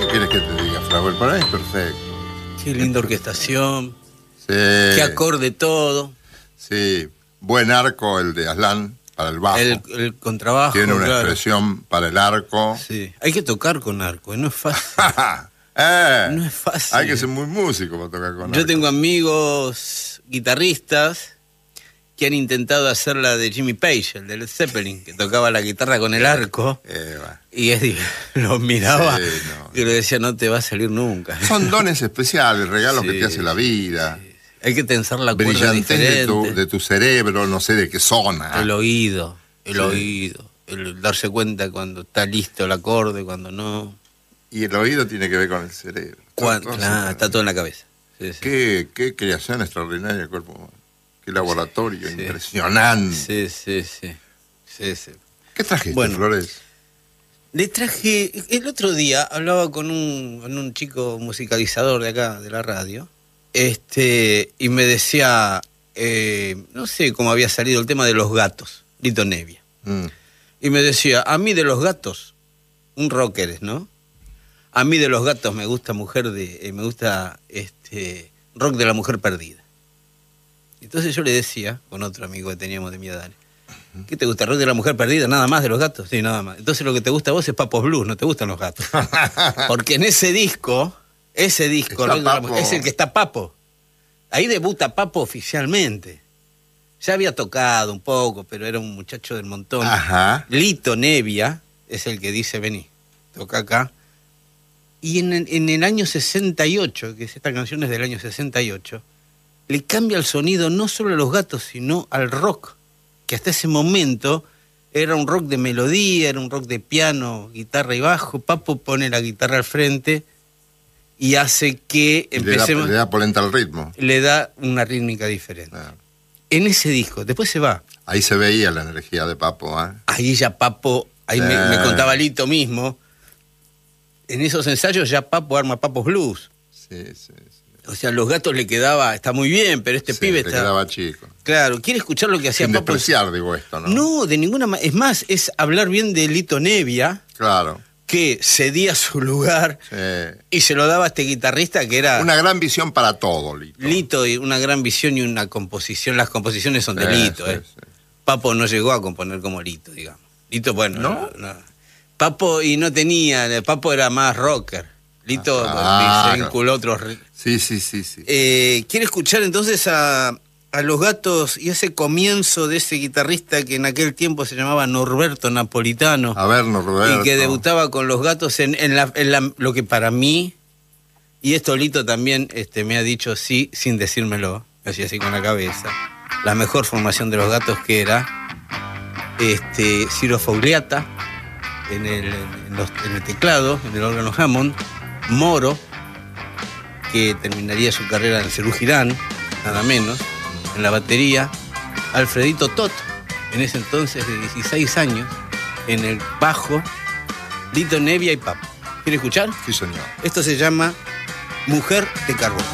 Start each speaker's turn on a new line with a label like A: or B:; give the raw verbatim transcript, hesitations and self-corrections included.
A: quieres que te diga, Flauel? Para mí es perfecto.
B: Qué linda orquestación.
A: Sí.
B: Qué acorde todo.
A: Sí. Buen arco el de Aslan para el bajo.
B: El, el contrabajo.
A: Tiene una
B: claro.
A: expresión para el arco.
B: Sí. Hay que tocar con arco, no es fácil.
A: eh,
B: No es fácil.
A: Hay que ser muy músico para tocar con
B: Yo
A: arco.
B: tengo amigos guitarristas que han intentado hacer la de Jimmy Page, el de Led Zeppelin, que tocaba la guitarra con el arco.
A: Eh, va.
B: Y es, los miraba
A: Sí, no.
B: y le decía, no te va a salir nunca.
A: Son dones especiales, regalos
B: Sí,
A: que te hace la vida.
B: sí. Hay que tensar la cuerda
A: Brillantez de
B: diferente.
A: tu, de tu cerebro, no sé de qué zona.
B: El oído, el
A: Sí.
B: oído. El darse cuenta cuando está listo el acorde, cuando no.
A: Y el oído tiene que ver con el cerebro.
B: Cuan-
A: Todo-
B: claro,
A: todo-
B: está todo en la cabeza. Sí, sí.
A: Qué, qué creación extraordinaria del cuerpo humano. Qué laboratorio
B: Sí.
A: impresionante.
B: Sí, sí, sí. sí, sí.
A: ¿Qué trajiste,
B: Bueno.
A: Flores?
B: Le traje, el otro día hablaba con un, con un chico musicalizador de acá, de la radio, este, y me decía, eh, no sé cómo había salido el tema de los gatos, Lito Nevia.
A: Mm.
B: Y me decía, a mí de los gatos, un rocker es, ¿no? A mí de los gatos me gusta mujer de, eh, me gusta este rock de la mujer perdida. Entonces yo le decía, con otro amigo que teníamos de mi edad, ¿qué te gusta? ¿Rock de la mujer perdida? ¿Nada más de los gatos? Sí, nada más. Entonces lo que te gusta a vos es Papos Blues, no te gustan los gatos. Porque en ese disco, ese disco,
A: Está
B: Rock de la
A: Papo.
B: Mujer, es el que está Papo. Ahí debuta Papo oficialmente. Ya había tocado un poco, pero era un muchacho del montón.
A: Ajá.
B: Lito Nevia es el que dice, vení, toca acá. Y en, el- en el año sesenta y ocho, que es esta canción es del año sesenta y ocho, le cambia el sonido no solo a los gatos, sino al rock, que hasta ese momento era un rock de melodía, era un rock de piano, guitarra y bajo. Papo pone la guitarra al frente y hace que
A: Le da,
B: empecemos...
A: le da polenta al ritmo.
B: le da una rítmica diferente.
A: Ah.
B: En ese disco, después se va.
A: Ahí se veía la energía de Papo, ¿eh?
B: Ahí ya Papo, ahí
A: Sí.
B: me, me contaba Lito mismo, en esos ensayos ya Papo arma Papos Blues.
A: Sí, sí, sí.
B: O sea, los gatos le quedaba, está muy bien, pero este
A: Sí,
B: pibe
A: te
B: está...
A: quedaba chico.
B: Claro, ¿quiere escuchar lo que hacía
A: Sin
B: Papo?
A: despreciar, digo esto, ¿no?
B: No, de ninguna manera. Es más, es hablar bien de Lito Nevia,
A: Claro.
B: que cedía su lugar
A: Sí.
B: y se lo daba a este guitarrista que era...
A: Una gran visión para todo, Lito.
B: Lito, y una gran visión y una composición. Las composiciones son de
A: Sí,
B: Lito,
A: sí,
B: ¿eh?
A: sí.
B: Papo no llegó a componer como Lito, digamos. Lito, bueno,
A: ¿No?
B: no, no. Papo, y no tenía, Papo era más rocker. Lito
A: Ah,
B: se vinculó a otros... ri-
A: Sí, sí, sí, sí.
B: Eh, ¿Quiere escuchar entonces a, a Los Gatos y ese comienzo de ese guitarrista que en aquel tiempo se llamaba Norberto Napolitano?
A: A vernos, Roberto.
B: Y que debutaba con Los Gatos en, en, la, en la- lo que para mí, y esto Lito también este, me ha dicho sí, sin decírmelo, me hacía así con la cabeza, la mejor formación de Los Gatos que era este, Ciro Fogliata en el, en, los- en el teclado, en el órgano Hammond, Moro, que terminaría su carrera en Cerú Girán, nada menos, en la batería, Alfredito Tot, en ese entonces de dieciséis años, en el bajo, Lito Nevia y Papo. ¿Quiere escuchar?
A: Sí, señor.
B: Esto se llama Mujer de Carbón.